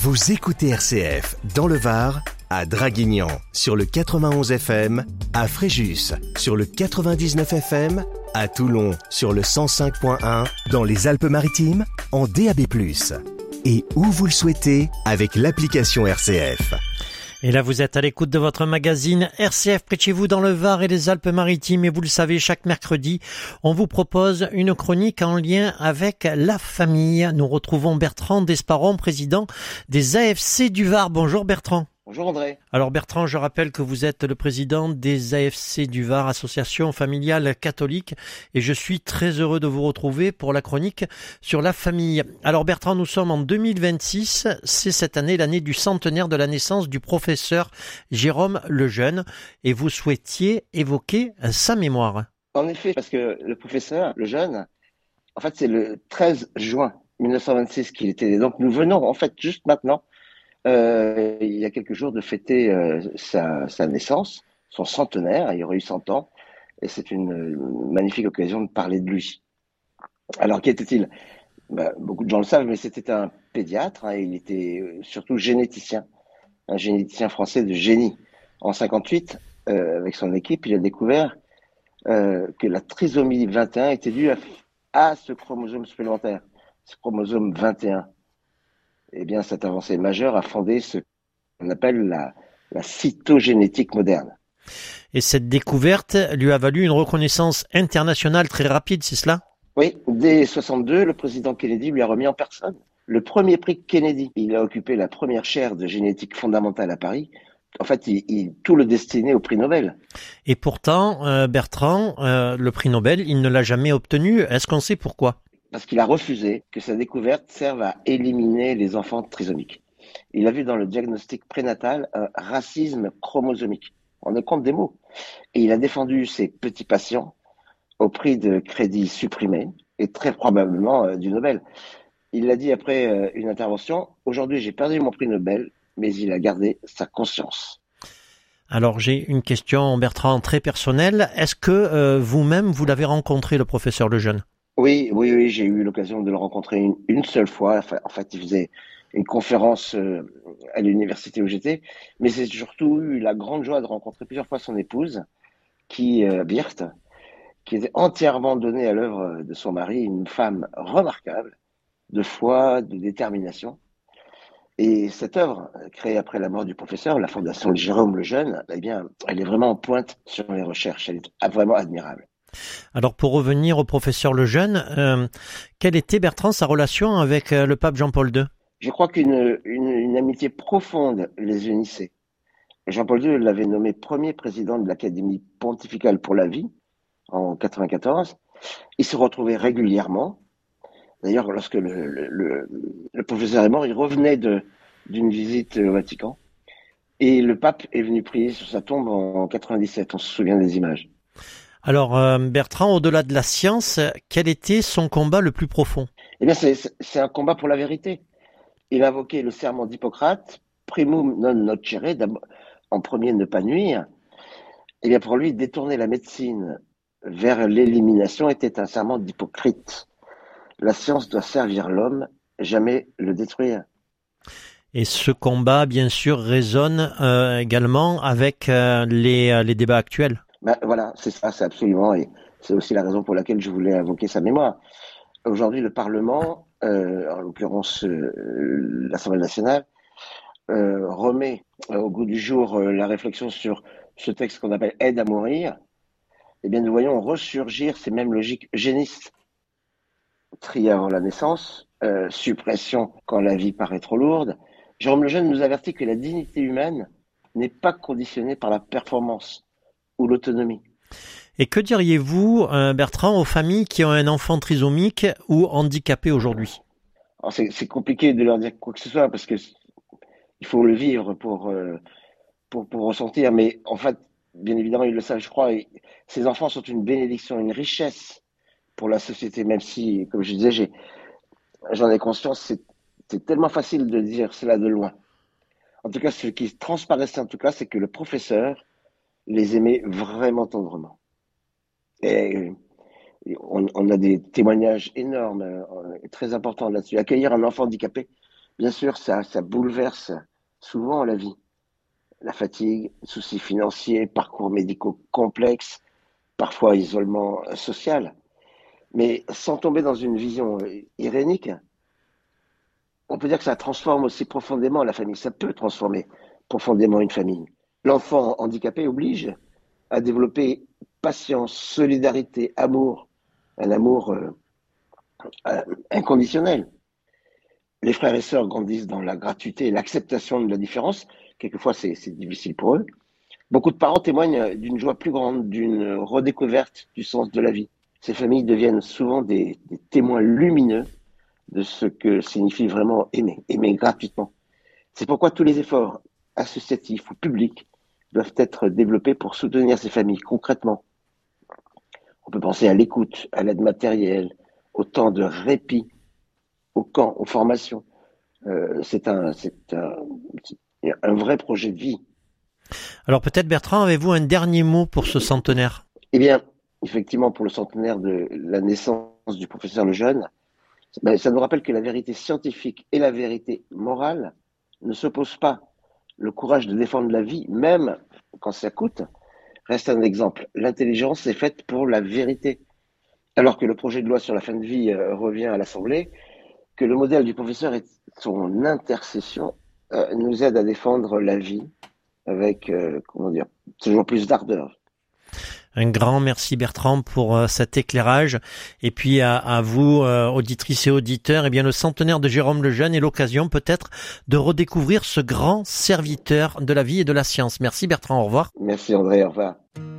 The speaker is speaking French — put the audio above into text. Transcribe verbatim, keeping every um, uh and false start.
Vous écoutez R C F dans le Var, à Draguignan sur le quatre-vingt-onze F M, à Fréjus sur le quatre-vingt-dix-neuf F M, à Toulon sur le cent cinq point un, dans les Alpes-Maritimes en D A B plus, et où vous le souhaitez avec l'application R C F. Et là, vous êtes à l'écoute de votre magazine R C F près de chez vous dans le Var et les Alpes-Maritimes. Et vous le savez, chaque mercredi, on vous propose une chronique en lien avec la famille. Nous retrouvons Bertrand Desparon, président des A F C du Var. Bonjour Bertrand. Bonjour André. Alors Bertrand, je rappelle que vous êtes le président des A F C du Var, association familiale catholique, et je suis très heureux de vous retrouver pour la chronique sur la famille. Alors Bertrand, nous sommes en deux mille vingt-six, c'est cette année l'année du centenaire de la naissance du professeur Jérôme Lejeune, et vous souhaitiez évoquer sa mémoire. En effet, parce que le professeur Lejeune, en fait c'est le treize juin mille neuf cent vingt-six qu'il était né. Donc nous venons en fait juste maintenant, Euh, il y a quelques jours, de fêter euh, sa, sa naissance, son centenaire. Il aurait eu cent ans, et c'est une euh, magnifique occasion de parler de lui. Alors, qui était-il? Ben, beaucoup de gens le savent, mais c'était un pédiatre, hein, il était euh, surtout généticien, un généticien français de génie. En cinquante-huit, euh, avec son équipe, il a découvert euh, que la trisomie vingt et un était due à, à ce chromosome supplémentaire, ce chromosome vingt et un. Eh bien, cette avancée majeure a fondé ce qu'on appelle la, la cytogénétique moderne. Et cette découverte lui a valu une reconnaissance internationale très rapide, c'est cela? Oui, dès soixante-deux, le président Kennedy lui a remis en personne le premier prix Kennedy. Il a occupé la première chaire de génétique fondamentale à Paris. En fait, il, il, tout le destiné au prix Nobel. Et pourtant, euh, Bertrand, euh, le prix Nobel, il ne l'a jamais obtenu. Est-ce qu'on sait pourquoi? Parce qu'il a refusé que sa découverte serve à éliminer les enfants trisomiques. Il a vu dans le diagnostic prénatal un racisme chromosomique. On est compte des mots. Et il a défendu ces petits patients au prix de crédit supprimé et très probablement euh, du Nobel. Il l'a dit après euh, une intervention: « Aujourd'hui, j'ai perdu mon prix Nobel, mais il a gardé sa conscience. » Alors, j'ai une question, Bertrand, très personnelle. Est-ce que euh, vous-même, vous l'avez rencontré, le professeur Lejeune? Oui, oui, oui, j'ai eu l'occasion de le rencontrer une, une seule fois. Enfin, en fait, il faisait une conférence euh, à l'université où j'étais, mais j'ai surtout eu la grande joie de rencontrer plusieurs fois son épouse, qui, euh, Birte, qui était entièrement donnée à l'œuvre de son mari, une femme remarquable, de foi, de détermination. Et cette œuvre, créée après la mort du professeur, la Fondation Jérôme Lejeune, eh bien, elle est vraiment en pointe sur les recherches. Elle est vraiment admirable. Alors, pour revenir au professeur Lejeune, euh, quelle était, Bertrand, sa relation avec euh, le pape Jean-Paul deux? Je crois qu'une une, une amitié profonde les unissait. Jean-Paul deux l'avait nommé premier président de l'Académie pontificale pour la vie en quatre-vingt-quatorze. Il se retrouvait régulièrement. D'ailleurs, lorsque le, le, le, le professeur est mort, il revenait de, d'une visite au Vatican. Et le pape est venu prier sur sa tombe en quatre-vingt-dix-sept. On se souvient des images. Alors, euh, Bertrand, au-delà de la science, quel était son combat le plus profond? Eh bien, c'est, c'est un combat pour la vérité. Il invoquait le serment d'Hippocrate, primum non nocere, en premier ne pas nuire. Eh bien, pour lui, détourner la médecine vers l'élimination était un serment d'Hippocrate. La science doit servir l'homme, jamais le détruire. Et ce combat, bien sûr, résonne euh, également avec euh, les, les débats actuels. Ben, voilà, c'est ça, c'est absolument, et c'est aussi la raison pour laquelle je voulais invoquer sa mémoire. Aujourd'hui, le Parlement, euh, en l'occurrence euh, l'Assemblée nationale, euh, remet euh, au goût du jour euh, la réflexion sur ce texte qu'on appelle aide à mourir. Eh bien, nous voyons ressurgir ces mêmes logiques eugénistes. Tri avant la naissance, euh, suppression quand la vie paraît trop lourde. Jérôme Lejeune nous avertit que la dignité humaine n'est pas conditionnée par la performance ou l'autonomie. Et que diriez-vous, euh, Bertrand, aux familles qui ont un enfant trisomique ou handicapé aujourd'hui? Alors c'est, c'est compliqué de leur dire quoi que ce soit parce que il faut le vivre pour, euh, pour, pour ressentir. Mais en fait, bien évidemment, ils le savent, je crois. Et ces enfants sont une bénédiction, une richesse pour la société, même si, comme je disais, j'ai, j'en ai conscience, c'est, c'est tellement facile de dire cela de loin. En tout cas, ce qui transparaissait en tout cas, c'est que le professeur les aimait vraiment tendrement. Et on, on a des témoignages énormes, euh, très importants là-dessus. Accueillir un enfant handicapé, Bien sûr, ça, ça bouleverse souvent la vie. La fatigue, soucis financiers, parcours médicaux complexes, parfois isolement social. Mais sans tomber dans une vision euh, irénique, on peut dire que ça transforme aussi profondément la famille. Ça peut transformer profondément une famille. L'enfant handicapé oblige à développer patience, solidarité, amour, un amour euh, euh, inconditionnel. Les frères et sœurs grandissent dans la gratuité et l'acceptation de la différence. Quelquefois, c'est, c'est difficile pour eux. Beaucoup de parents témoignent d'une joie plus grande, d'une redécouverte du sens de la vie. Ces familles deviennent souvent des, des témoins lumineux de ce que signifie vraiment aimer, aimer gratuitement. C'est pourquoi tous les efforts associatifs ou publics doivent être développés pour soutenir ces familles concrètement. On peut penser à l'écoute, à l'aide matérielle, au temps de répit, au camp, aux formations. Euh, c'est un, c'est un, c'est un vrai projet de vie. Alors peut-être Bertrand, avez-vous un dernier mot pour ce centenaire ? Eh bien, effectivement, pour le centenaire de la naissance du professeur Lejeune, ben, ça nous rappelle que la vérité scientifique et la vérité morale ne s'opposent pas. Le courage de défendre la vie, même quand ça coûte, reste un exemple. L'intelligence est faite pour la vérité. Alors que le projet de loi sur la fin de vie euh, revient à l'Assemblée, que le modèle du professeur et son intercession euh, nous aide à défendre la vie avec, euh, comment dire, toujours plus d'ardeur. Un grand merci Bertrand pour euh, cet éclairage. Et puis à, à vous, euh, auditrices et auditeurs, eh bien le centenaire de Jérôme Lejeune est l'occasion peut-être de redécouvrir ce grand serviteur de la vie et de la science. Merci Bertrand, au revoir. Merci André, au revoir.